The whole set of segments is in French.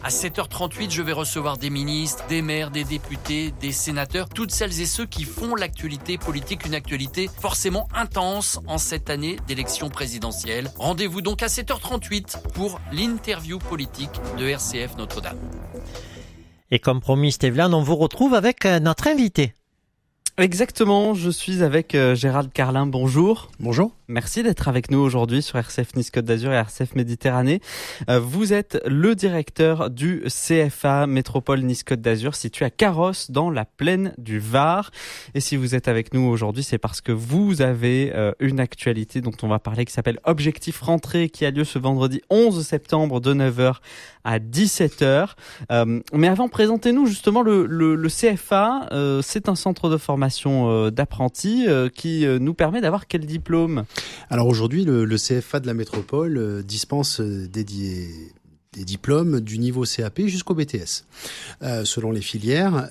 À 7h38, je vais recevoir des ministres, des maires, des députés, des sénateurs, toutes celles et ceux qui font l'actualité politique, une actualité forcément intense en cette année d'élection présidentielle. Rendez-vous donc à 7h38 pour l'interview politique de RCF Notre-Dame. Et comme promis, Stéphane, on vous retrouve avec notre invité. Exactement, je suis avec Gérald Carlin, bonjour. Bonjour. Merci d'être avec nous aujourd'hui sur RCF Nice Côte d'Azur et RCF Méditerranée. Vous êtes le directeur du CFA Métropole Nice Côte d'Azur, situé à Carros, dans la plaine du Var. Et si vous êtes avec nous aujourd'hui, c'est parce que vous avez une actualité dont on va parler qui s'appelle Objectif Rentrée, qui a lieu ce vendredi 11 septembre de 9h à 17h. Mais avant, présentez-nous justement le CFA. C'est un centre de formation d'apprentis qui nous permet d'avoir quel diplôme ? Alors aujourd'hui, le CFA de la métropole dispense des diplômes du niveau CAP jusqu'au BTS, selon les filières.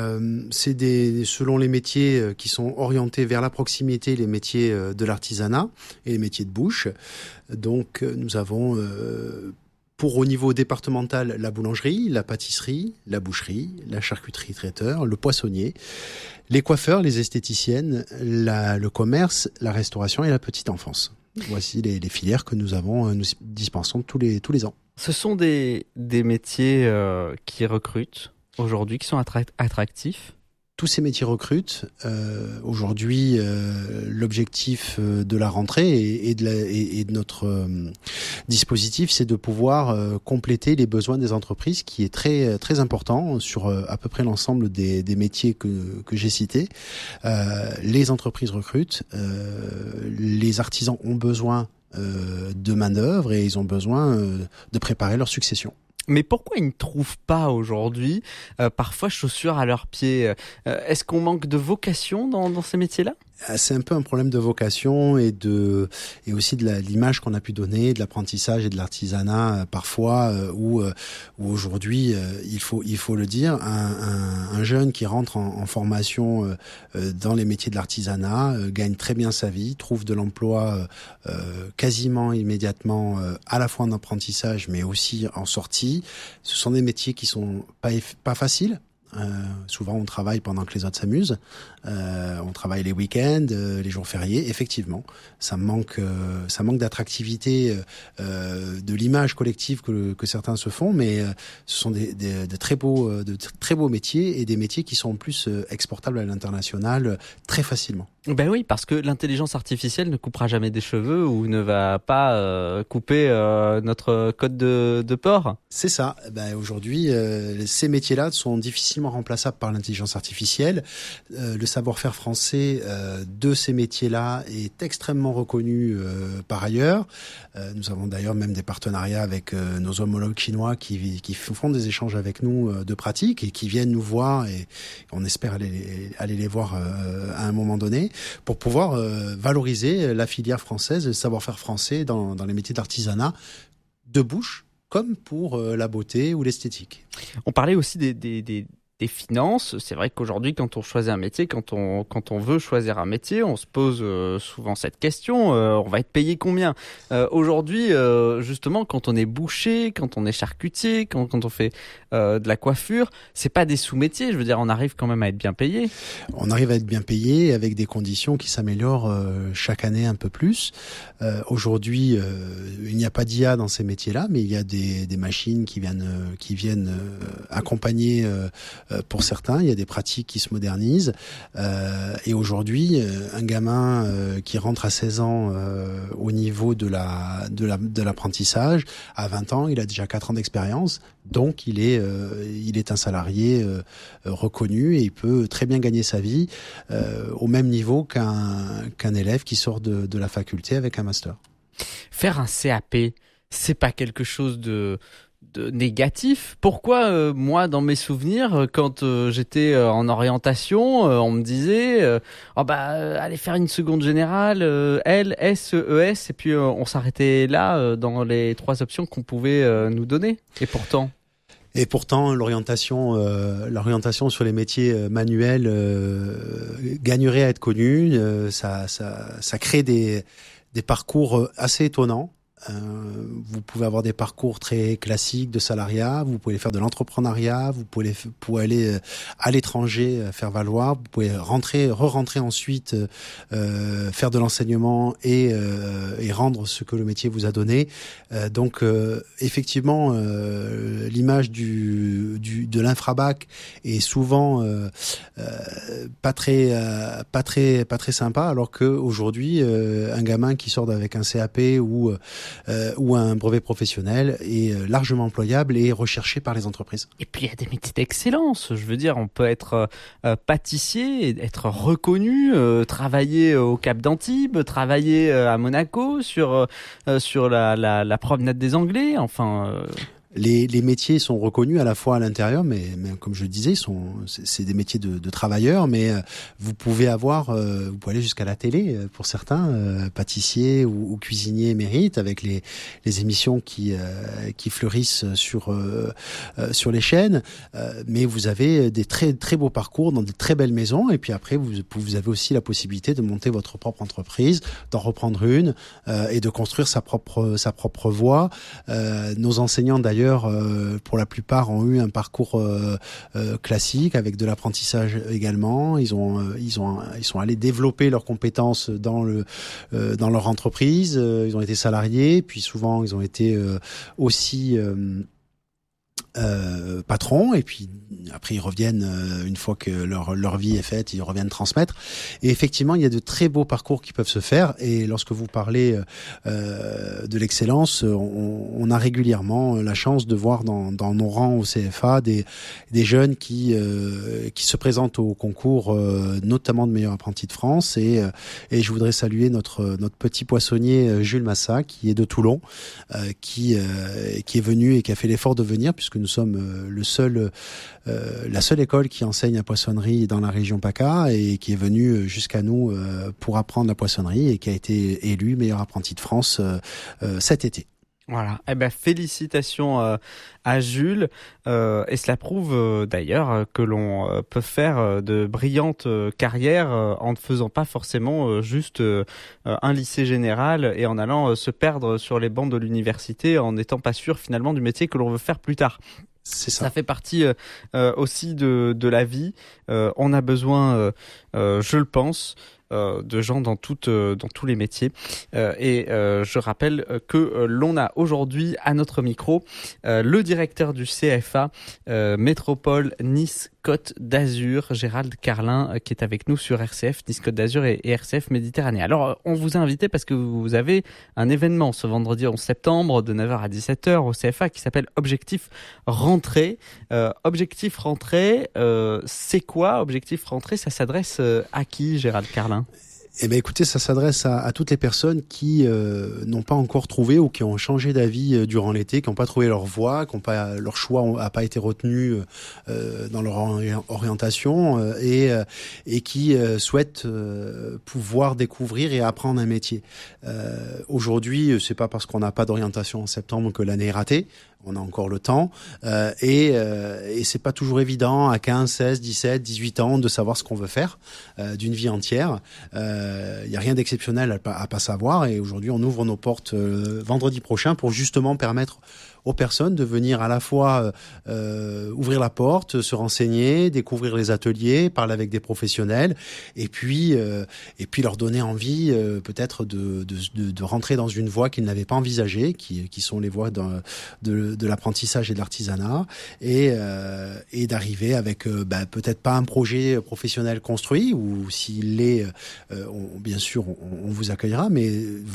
Selon les métiers qui sont orientés vers la proximité, les métiers de l'artisanat et les métiers de bouche. Donc nous avons au niveau départemental, la boulangerie, la pâtisserie, la boucherie, la charcuterie traiteur, le poissonnier, les coiffeurs, les esthéticiennes, le commerce, la restauration et la petite enfance. Voici les filières que nous dispensons tous les ans. Ce sont des métiers qui recrutent aujourd'hui, qui sont attractifs. Tous ces métiers recrutent. Aujourd'hui, l'objectif de la rentrée et de notre dispositif, c'est de pouvoir compléter les besoins des entreprises, qui est très très important sur à peu près l'ensemble des métiers que j'ai cités. Les entreprises recrutent, les artisans ont besoin de main-d'œuvre et ils ont besoin de préparer leur succession. Mais pourquoi ils ne trouvent pas aujourd'hui parfois chaussures à leurs pieds ? Est-ce qu'on manque de vocation dans ces métiers-là ? C'est un peu un problème de vocation et aussi de l'image qu'on a pu donner, de l'apprentissage et de l'artisanat parfois, où aujourd'hui, il faut le dire, un jeune qui rentre en formation dans les métiers de l'artisanat gagne très bien sa vie, trouve de l'emploi quasiment immédiatement, à la fois en apprentissage mais aussi en sortie. Ce sont des métiers qui sont pas faciles. Souvent on travaille pendant que les autres s'amusent, on travaille les week-ends, les jours fériés. Effectivement, ça manque d'attractivité, de l'image collective que certains se font, mais ce sont de très beaux métiers et des métiers qui sont en plus exportables à l'international très facilement. Ben oui, parce que l'intelligence artificielle ne coupera jamais des cheveux ou ne va pas couper notre code de porc. C'est ça. Ben aujourd'hui, ces métiers-là sont difficilement remplaçables par l'intelligence artificielle. Le savoir-faire français de ces métiers-là est extrêmement reconnu par ailleurs. Nous avons d'ailleurs même des partenariats avec nos homologues chinois qui font des échanges avec nous de pratiques et qui viennent nous voir, et on espère aller les voir à un moment donné, pour pouvoir valoriser la filière française, le savoir-faire français dans les métiers d'artisanat de bouche, comme pour la beauté ou l'esthétique. On parlait aussi des finances. C'est vrai qu'aujourd'hui, quand on choisit un métier, quand on veut choisir un métier, on se pose souvent cette question, on va être payé combien ? Aujourd'hui, justement, quand on est boucher, quand on est charcutier, quand on fait de la coiffure, c'est pas des sous-métiers, je veux dire, on arrive quand même à être bien payé. On arrive à être bien payé avec des conditions qui s'améliorent chaque année un peu plus. Aujourd'hui, il n'y a pas d'IA dans ces métiers-là, mais il y a des machines qui viennent accompagner pour certains. Il y a des pratiques qui se modernisent. Et aujourd'hui, un gamin qui rentre à 16 ans au niveau de l'apprentissage, à 20 ans, il a déjà 4 ans d'expérience. Donc, il est un salarié reconnu et il peut très bien gagner sa vie au même niveau qu'un élève qui sort de la faculté avec un master. Faire un CAP, c'est pas quelque chose de négatif. Pourquoi moi, dans mes souvenirs, quand j'étais en orientation, on me disait allez faire une seconde générale, L, S, ES, et puis on s'arrêtait là dans les 3 options qu'on pouvait nous donner. Et pourtant, l'orientation sur les métiers manuels gagnerait à être connue. Ça crée des parcours assez étonnants. Vous pouvez avoir des parcours très classiques de salariat, vous pouvez faire de l'entrepreneuriat, vous pouvez aller à l'étranger faire valoir, vous pouvez re-rentrer ensuite, faire de l'enseignement et rendre ce que le métier vous a donné. Donc effectivement, l'image de l'infrabac est souvent pas très sympa, alors que aujourd'hui un gamin qui sort avec un CAP ou un brevet professionnel est largement employable et recherché par les entreprises. Et puis il y a des métiers d'excellence. Je veux dire, on peut être pâtissier, être reconnu, travailler au Cap d'Antibes, travailler à Monaco sur la promenade des Anglais. Enfin. Les métiers sont reconnus à la fois à l'intérieur, mais comme je le disais, c'est des métiers de travailleurs, mais vous pouvez aller jusqu'à la télé pour certains, pâtissiers ou cuisiniers émérites, avec les émissions qui fleurissent sur les chaînes, mais vous avez des très très beaux parcours dans des très belles maisons, et puis après vous avez aussi la possibilité de monter votre propre entreprise, d'en reprendre une et de construire sa propre voie. Nos enseignants d'ailleurs, pour la plupart, ont eu un parcours classique avec de l'apprentissage également. Ils sont allés développer leurs compétences dans leur entreprise. Ils ont été salariés, puis souvent ils ont été aussi patrons, et puis après ils reviennent une fois que leur vie est faite, ils reviennent transmettre. Et effectivement, il y a de très beaux parcours qui peuvent se faire. Et lorsque vous parlez de l'excellence, on a régulièrement la chance de voir dans nos rangs au CFA des jeunes qui se présentent au concours, notamment de meilleur apprenti de France. Et je voudrais saluer notre petit poissonnier Jules Massa, qui est de Toulon, qui est venu et qui a fait l'effort de venir, puisque nous sommes la seule école qui enseigne la poissonnerie dans la région PACA, et qui est venue jusqu'à nous pour apprendre la poissonnerie, et qui a été élu meilleur apprenti de France cet été. Voilà, félicitations à Jules, et cela prouve d'ailleurs que l'on peut faire de brillantes carrières en ne faisant pas forcément juste un lycée général et en allant se perdre sur les bancs de l'université en n'étant pas sûr finalement du métier que l'on veut faire plus tard. C'est ça. Ça fait partie aussi de la vie. On a besoin, je le pense, de gens dans tous les métiers. Et je rappelle que l'on a aujourd'hui à notre micro le directeur du CFA Métropole Nice Côte d'Azur, Gérald Carlin, qui est avec nous sur RCF Nice Côte d'Azur et RCF Méditerranée. Alors, on vous a invité parce que vous avez un événement ce vendredi 11 septembre de 9h à 17h au CFA qui s'appelle Objectif Rentrée. Objectif Rentrée, c'est quoi Objectif Rentrée? Ça s'adresse à qui, Gérald Carlin? Eh ben, écoutez, ça s'adresse à toutes les personnes qui n'ont pas encore trouvé ou qui ont changé d'avis durant l'été, qui n'ont pas trouvé leur voie, leur choix n'a pas été retenu dans leur orientation, et qui souhaitent pouvoir découvrir et apprendre un métier. Aujourd'hui, c'est pas parce qu'on n'a pas d'orientation en septembre que l'année est ratée. On a encore le temps, et c'est pas toujours évident à 15, 16, 17, 18 ans de savoir ce qu'on veut faire d'une vie entière. Il y a rien d'exceptionnel à pas savoir, et aujourd'hui on ouvre nos portes vendredi prochain pour justement permettre aux personnes de venir à la fois ouvrir la porte, se renseigner, découvrir les ateliers, parler avec des professionnels, et puis leur donner envie peut-être de rentrer dans une voie qu'ils n'avaient pas envisagée, qui sont les voies de l'apprentissage et de l'artisanat, et d'arriver avec peut-être pas un projet professionnel construit, ou s'il l'est, bien sûr on vous accueillera, mais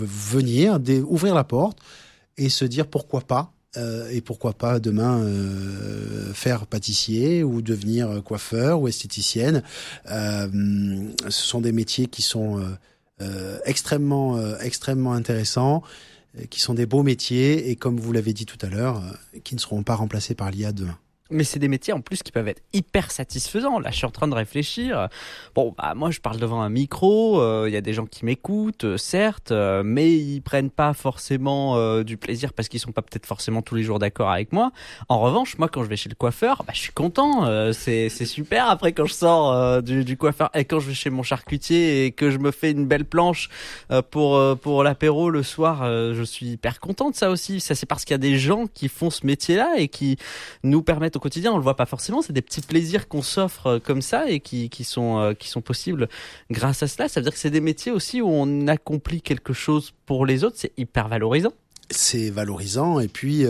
venir, ouvrir la porte et se dire pourquoi pas. Et pourquoi pas demain faire pâtissier ou devenir coiffeur ou esthéticienne. Ce sont des métiers qui sont extrêmement intéressants, qui sont des beaux métiers, et comme vous l'avez dit tout à l'heure, qui ne seront pas remplacés par l'IA demain. Mais c'est des métiers en plus qui peuvent être hyper satisfaisants. Là, je suis en train de réfléchir. Bon, moi, je parle devant un micro. Il y a des gens qui m'écoutent, certes, mais ils prennent pas forcément du plaisir parce qu'ils sont pas peut-être forcément tous les jours d'accord avec moi. En revanche, moi, quand je vais chez le coiffeur, je suis content. C'est super. Après, quand je sors du coiffeur et quand je vais chez mon charcutier et que je me fais une belle planche pour l'apéro le soir, je suis hyper content de ça aussi. Ça, c'est parce qu'il y a des gens qui font ce métier-là et qui nous permettent au quotidien, on le voit pas forcément, c'est des petits plaisirs qu'on s'offre comme ça et qui sont possibles grâce à cela. Ça veut dire que c'est des métiers aussi où on accomplit quelque chose pour les autres, c'est hyper valorisant. C'est valorisant et puis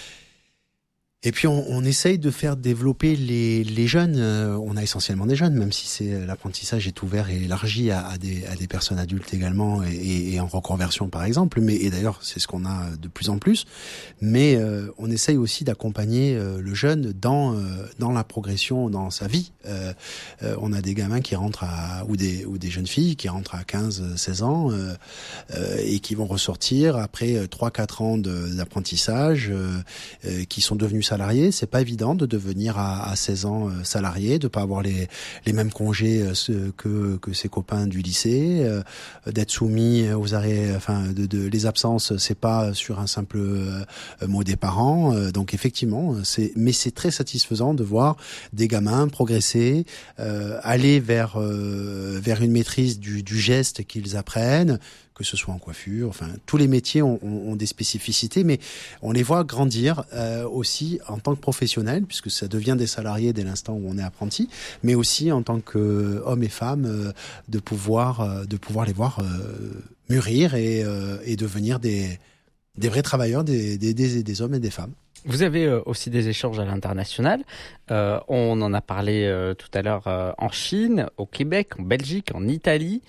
on essaye de faire développer les jeunes. On a essentiellement des jeunes, même si l'apprentissage est ouvert et élargi à des personnes adultes également et en reconversion par exemple. Et d'ailleurs c'est ce qu'on a de plus en plus. Mais on essaye aussi d'accompagner le jeune dans la progression dans sa vie. On a des gamins qui rentrent ou des jeunes filles qui rentrent à 15-16 ans et qui vont ressortir après 3-4 ans d'apprentissage, qui sont devenus salarié. C'est pas évident de devenir à 16 ans salarié, de pas avoir les mêmes congés que ses copains du lycée, d'être soumis aux arrêts, les absences, c'est pas sur un simple mot des parents. Donc effectivement, mais c'est très satisfaisant de voir des gamins progresser, aller vers une maîtrise du geste qu'ils apprennent, que ce soit en coiffure, tous les métiers ont des spécificités, mais on les voit grandir aussi en tant que professionnels, puisque ça devient des salariés dès l'instant où on est apprenti, mais aussi en tant qu'hommes et femmes, de pouvoir les voir mûrir et devenir des vrais travailleurs, des hommes et des femmes. Vous avez aussi des échanges à l'international. On en a parlé tout à l'heure en Chine, au Québec, en Belgique, en Italie.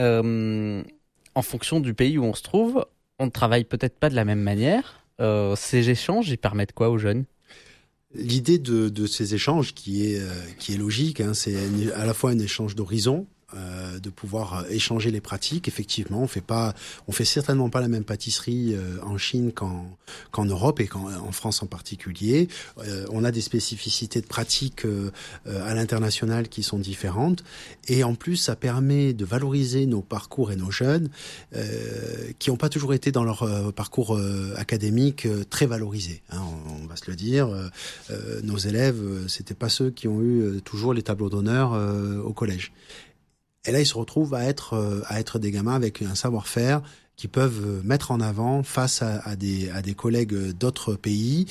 En fonction du pays où on se trouve, on ne travaille peut-être pas de la même manière. Ces échanges, ils permettent quoi aux jeunes ? L'idée de ces échanges qui est logique, c'est à la fois un échange d'horizon, de pouvoir échanger les pratiques. Effectivement, on fait certainement pas la même pâtisserie en Chine qu'en Europe et en France en particulier. On a des spécificités de pratiques à l'international qui sont différentes. Et en plus, ça permet de valoriser nos parcours et nos jeunes qui n'ont pas toujours été dans leur parcours académique très valorisés. On va se le dire. Nos élèves, c'était pas ceux qui ont eu toujours les tableaux d'honneur au collège. Et là, ils se retrouvent à être des gamins avec un savoir-faire qui peuvent mettre en avant face à des collègues d'autres pays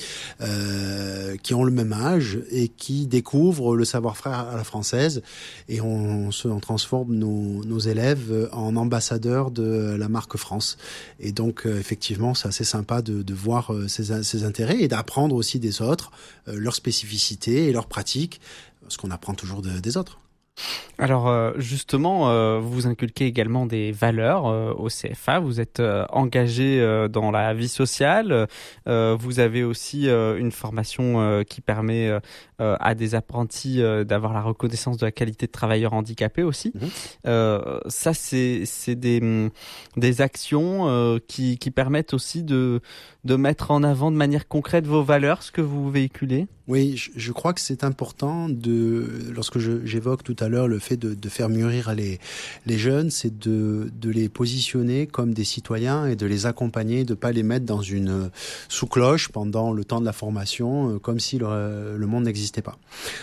qui ont le même âge et qui découvrent le savoir-faire à la française. Et on transforme nos élèves en ambassadeurs de la marque France. Et donc, effectivement, c'est assez sympa de voir ces intérêts et d'apprendre aussi des autres, leurs spécificités et leurs pratiques, ce qu'on apprend toujours des autres. Alors justement, vous inculquez également des valeurs au CFA, vous êtes engagé dans la vie sociale, vous avez aussi une formation qui permet à des apprentis d'avoir la reconnaissance de la qualité de travailleur handicapé aussi. Ça, c'est des actions qui permettent aussi de mettre en avant de manière concrète vos valeurs, ce que vous véhiculez. Oui, je crois que c'est important lorsque j'évoque tout à l'heure le fait de faire mûrir les jeunes, c'est de les positionner comme des citoyens et de les accompagner, de pas les mettre dans une sous-cloche pendant le temps de la formation, comme si le monde n'existait pas.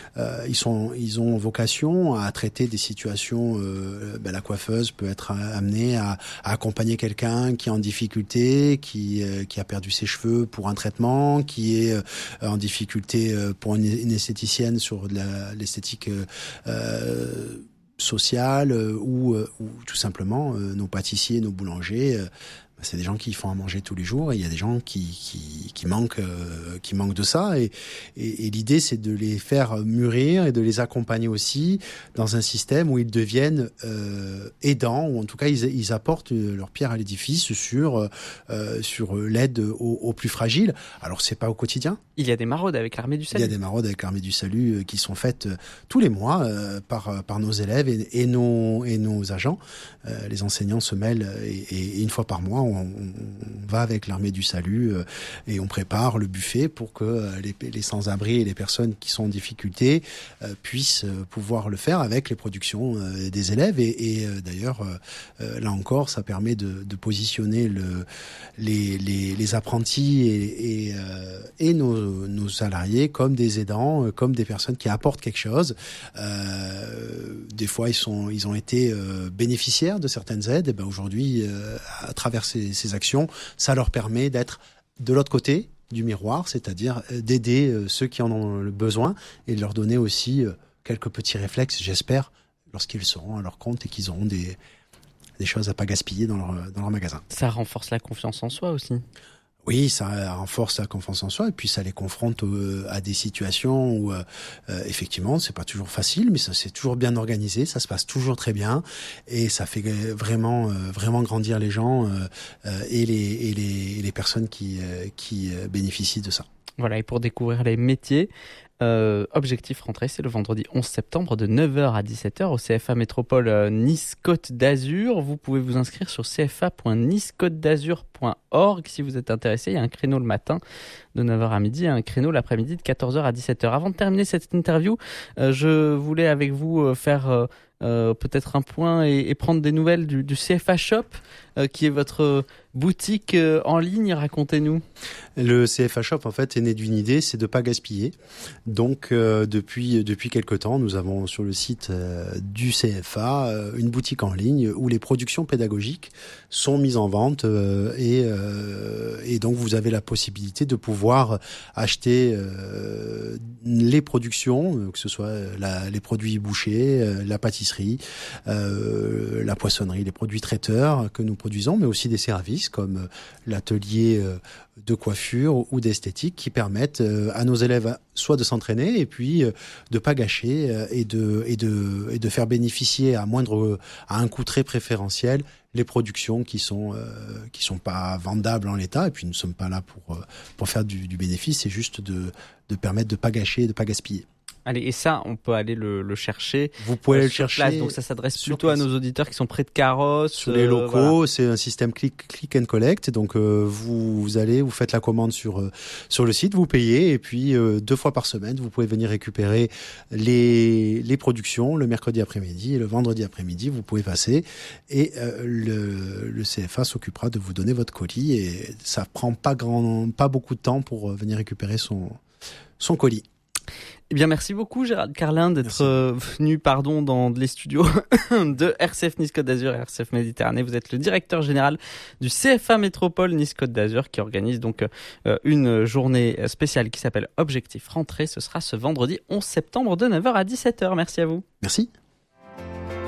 Ils ont vocation à traiter des situations. La coiffeuse peut être amenée à accompagner quelqu'un qui est en difficulté, qui a perdu ses cheveux pour un traitement, qui est en difficulté pour une esthéticienne sur l'esthétique sociale ou tout simplement nos pâtissiers, nos boulangers. C'est des gens qui font à manger tous les jours et il y a des gens qui manquent de ça et l'idée c'est de les faire mûrir et de les accompagner aussi dans un système où ils deviennent aidants ou en tout cas ils apportent leur pierre à l'édifice sur l'aide aux plus fragiles. Alors c'est pas au quotidien. Il y a des maraudes avec l'Armée du Salut. Il y a des maraudes avec l'Armée du Salut qui sont faites tous les mois par nos élèves et nos agents. Les enseignants se mêlent et une fois par mois on va avec l'armée du salut et on prépare le buffet pour que les sans-abri et les personnes qui sont en difficulté puissent pouvoir le faire avec les productions des élèves. Et d'ailleurs, là encore, ça permet de positionner les apprentis et nos salariés comme des aidants, comme des personnes qui apportent quelque chose. Des fois, ils ont été bénéficiaires de certaines aides. Et ben aujourd'hui, à travers ces actions, ça leur permet d'être de l'autre côté du miroir, c'est-à-dire d'aider ceux qui en ont le besoin et de leur donner aussi quelques petits réflexes, j'espère, lorsqu'ils seront à leur compte et qu'ils auront des choses à pas gaspiller dans leur magasin. Ça renforce la confiance en soi aussi. Oui, ça renforce la confiance en soi et puis ça les confronte à des situations où effectivement c'est pas toujours facile, mais ça c'est toujours bien organisé, ça se passe toujours très bien et ça fait vraiment grandir les gens et les personnes qui bénéficient de ça. Voilà, et pour découvrir les métiers, Objectif Rentrée, c'est le vendredi 11 septembre de 9h à 17h au CFA Métropole Nice-Côte d'Azur. Vous pouvez vous inscrire sur cfa.nice-côte-d'azur.org si vous êtes intéressé. Il y a un créneau le matin de 9h à midi et un créneau l'après-midi de 14h à 17h. Avant de terminer cette interview, je voulais avec vous faire peut-être un point et prendre des nouvelles du CFA Shop, qui est votre boutique en ligne. Racontez-nous. Le CFA Shop, en fait, est né d'une idée, c'est de pas gaspiller. Donc, depuis quelque temps, nous avons sur le site du CFA une boutique en ligne où les productions pédagogiques sont mises en vente et donc vous avez la possibilité de pouvoir acheter les productions, que ce soit les produits bouchers, la pâtisserie, la poissonnerie, les produits traiteurs que nous produisons, mais aussi des services comme l'atelier de coiffure ou d'esthétique qui permettent à nos élèves soit de s'entraîner et puis de pas gâcher et de faire bénéficier à un coût très préférentiel les productions qui sont pas vendables en l'état. Et puis nous ne sommes pas là pour faire du bénéfice, c'est juste de permettre de pas gâcher et de pas gaspiller. Allez, et ça, on peut aller le chercher. Vous pouvez aller le sur chercher. Place. Donc ça s'adresse plutôt à nos auditeurs qui sont près de Carros. Sur les locaux, voilà. C'est un système click and collect. Donc vous allez, vous faites la commande sur le site, vous payez et puis 2 fois par semaine, vous pouvez venir récupérer les productions le mercredi après-midi et le vendredi après-midi. Vous pouvez passer et le CFA s'occupera de vous donner votre colis et ça prend pas beaucoup de temps pour venir récupérer son colis. Eh bien, merci beaucoup Gérald Carlin d'être venu dans les studios de RCF Nice-Côte d'Azur et RCF Méditerranée. Vous êtes le directeur général du CFA Métropole Nice-Côte d'Azur qui organise donc une journée spéciale qui s'appelle Objectif Rentrée. Ce sera ce vendredi 11 septembre de 9h à 17h. Merci à vous. Merci.